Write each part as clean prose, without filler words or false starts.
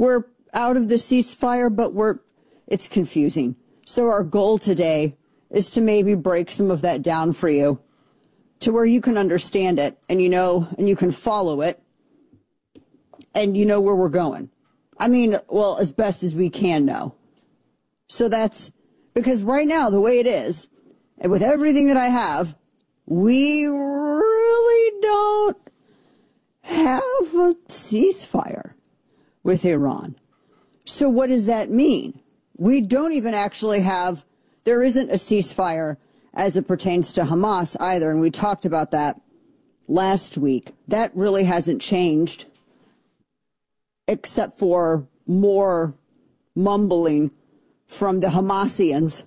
we're out of the ceasefire, but it's confusing. So our goal today is to maybe break some of that down for you to where you can understand it and you can follow it and you know where we're going. I mean, well, as best as we can know. So that's because right now, the way it is, and with everything that I have, we really don't have a ceasefire with Iran. So what does that mean? We don't even actually there isn't a ceasefire as it pertains to Hamas either, and we talked about that last week. That really hasn't changed, except for more mumbling from the Hamasians,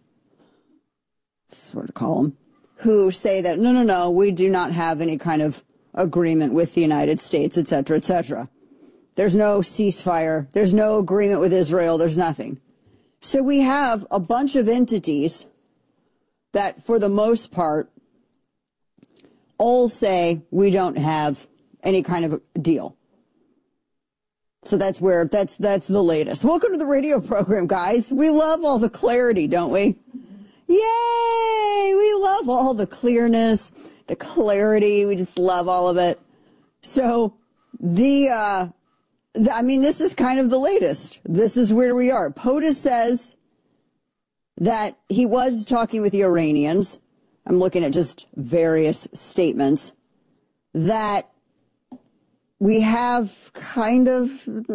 that's what I call them, who say that, no, we do not have any kind of agreement with the United States, et cetera, et cetera. There's no ceasefire. There's no agreement with Israel. There's nothing. So we have a bunch of entities that, for the most part, all say we don't have any kind of deal. So that's the latest. Welcome to the radio program, guys. We love all the clarity, don't we? Yay! We love all the clearness, the clarity. We just love all of it. So this is kind of the latest. This is where we are. POTUS says that he was talking with the Iranians. I'm looking at just various statements that we have kind of,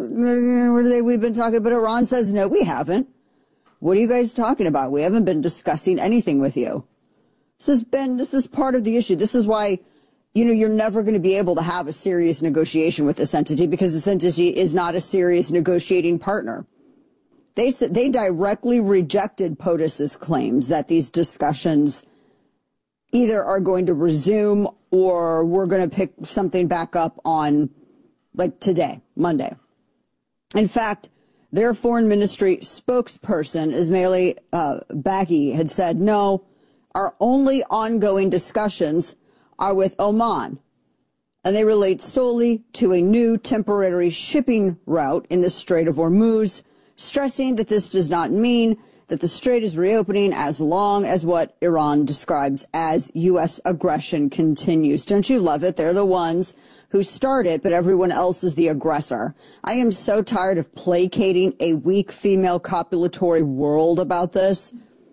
we've been talking, but Iran says, no, we haven't. What are you guys talking about? We haven't been discussing anything with you. This is part of the issue. This is why, you're never going to be able to have a serious negotiation with this entity because this entity is not a serious negotiating partner. They said they directly rejected POTUS's claims that these discussions either are going to resume or we're going to pick something back up on like today, Monday. In fact, their foreign ministry spokesperson, Ismaili Baghi, had said, no, our only ongoing discussions are with Oman, and they relate solely to a new temporary shipping route in the Strait of Hormuz, stressing that this does not mean that the strait is reopening as long as what Iran describes as U.S. aggression continues. Don't you love it? They're the ones who start it, but everyone else is the aggressor. I am so tired of placating a weak female copulatory world about this.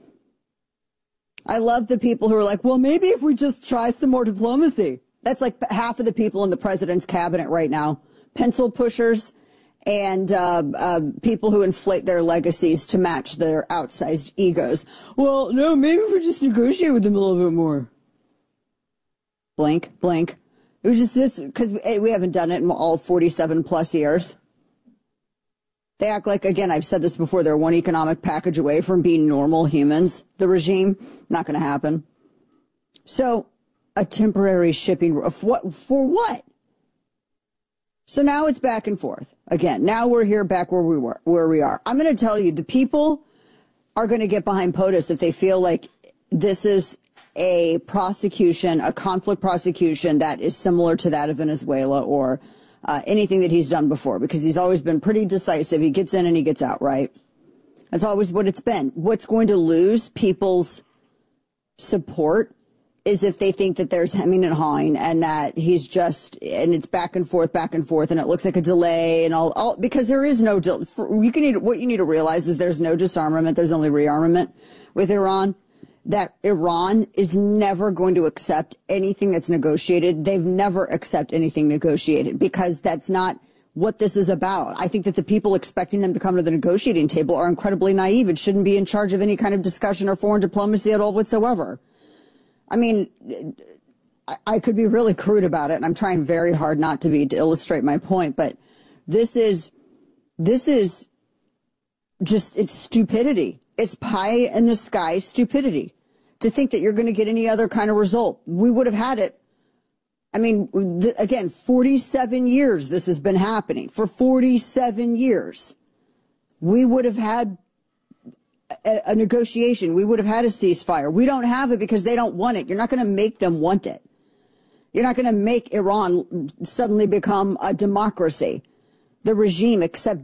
I love the people who are like, well, maybe if we just try some more diplomacy. That's like half of the people in the president's cabinet right now. Pencil pushers and people who inflate their legacies to match their outsized egos. Well, no, maybe if we just negotiate with them a little bit more. Blank, blank. It was just because we haven't done it in all 47 plus years. They act like, again, I've said this before, they're one economic package away from being normal humans. The regime, not going to happen. So, a temporary shipping, for what? So now it's back and forth. Again, now we're here back where we are. I'm going to tell you, the people are going to get behind POTUS if they feel like this is a prosecution, a conflict prosecution that is similar to that of Venezuela or anything that he's done before, because he's always been pretty decisive. He gets in and he gets out, right? That's always what it's been. What's going to lose people's support is if they think that there's hemming and hawing and that he's just, and it's back and forth, and it looks like a delay and all because there is no, what you need to realize is there's no disarmament, there's only rearmament with Iran. That Iran is never going to accept anything that's negotiated. They've never accept anything negotiated because that's not what this is about. I think that the people expecting them to come to the negotiating table are incredibly naive and shouldn't be in charge of any kind of discussion or foreign diplomacy at all whatsoever. I mean, I could be really crude about it, and I'm trying very hard not to be to illustrate my point, but this is just, it's stupidity. It's pie in the sky stupidity to think that you're going to get any other kind of result. We would have had it. I mean, again, 47 years this has been happening. For 47 years, we would have had a negotiation. We would have had a ceasefire. We don't have it because they don't want it. You're not going to make them want it. You're not going to make Iran suddenly become a democracy. The regime accept